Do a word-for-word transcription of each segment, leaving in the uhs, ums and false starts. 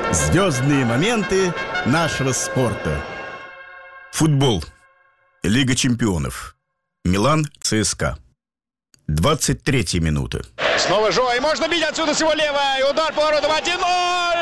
Звездные моменты нашего спорта. Футбол. Лига чемпионов. Милан, ЦСКА. двадцать третья минута. Снова Жо, и можно бить отсюда с его левой. Удар по воротам один ноль.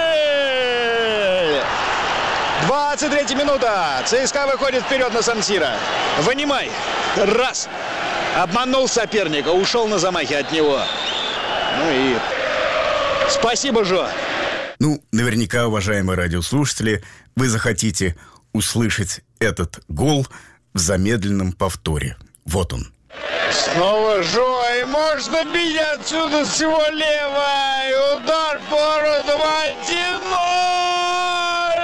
двадцать третья минута. ЦСКА выходит вперед на Сан-Сиро. Вынимай. Раз. Обманул соперника, ушел на замахе от него. Ну и спасибо, Жо. Ну, наверняка, уважаемые радиослушатели, вы захотите услышать этот гол в замедленном повторе. Вот он. Снова Жо, и можно бить отсюда с его левой. Удар по воротам один ноль.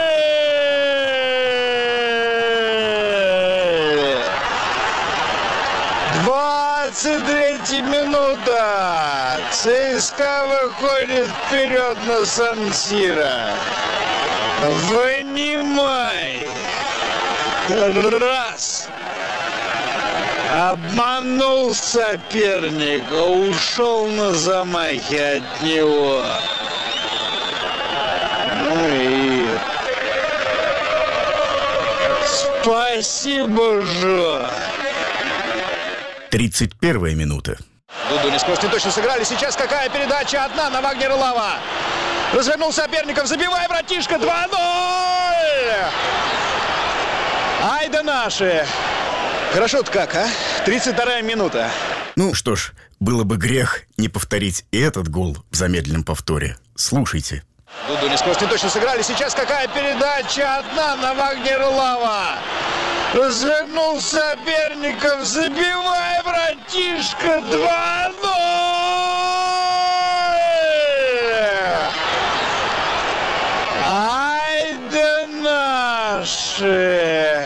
двадцать третья минута. ЦСКА выходит вперед на Сан-Сиро. Вынимай. Раз. Обманул соперника, ушел на замахе от него. Ну и спасибо, Жо. тридцать первая минута. Дуду не сквозь не точно сыграли. Сейчас какая передача? Одна на Вагнера Лава. Развернул соперников. Забивай, братишка. два ноль. Ай да наши. Хорошо-то как, а? тридцать вторая минута. Ну что ж, было бы грех не повторить и этот гол в замедленном повторе. Слушайте. Дуду не сквозь не точно сыграли. Сейчас какая передача? Одна на Вагнера Лава. Развернул соперников. Забивай, братишка. два ноль. Ай да наши.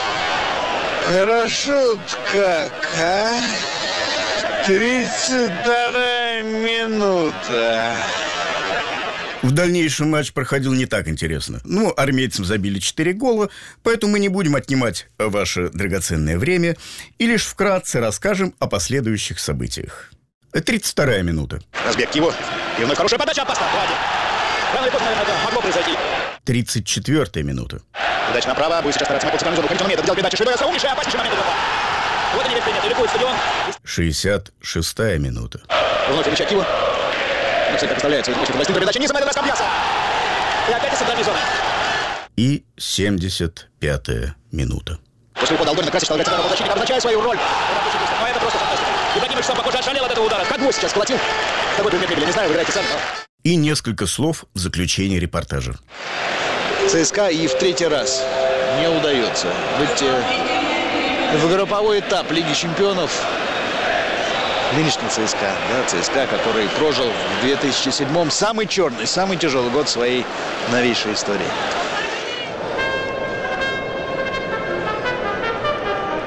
Хорошо-то как, а? тридцать вторая минута. В дальнейшем матч проходил не так интересно. Ну, армейцам забили четыре гола, поэтому мы не будем отнимать ваше драгоценное время и лишь вкратце расскажем о последующих событиях. тридцать вторая минута. Разбег его. И вновь хорошая подача. Опасно. Рано или поздно, наверное, это могло произойти. тридцать четвёртая минута. Удача направо. Будет сейчас стараться на полцикальную зону. Конечно, момент. Сделал передачу. Шибается. Умнейший, опаснейший момент. Вот они, версия, ликует стадион. шестьдесят шестая минута. Вновь Ильича Кива. Ну, кстати, представляет свою очень властную передачу. Низом, это наш Камбьяса. И опять из центральной зоны. И семьдесят пятая минута. После упада Алдорина красит, что играет центрального защитника, обозначая свою роль. Но это просто фантастика. Ибрагимович сам, похоже, ошалел от этого удара. Как гвоздь сейчас колотил. С тобой предмет мебели, не знаю, вы играете сами. И несколько слов в заключение репортажа. ЦСКА и в третий раз не удается выйти в групповой этап Лиги чемпионов. Нынешний ЦСКА, да, ЦСКА, который прожил в две тысячи седьмом самый черный, самый тяжелый год своей новейшей истории.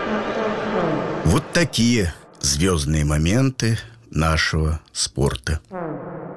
Вот такие звездные моменты нашего спорта.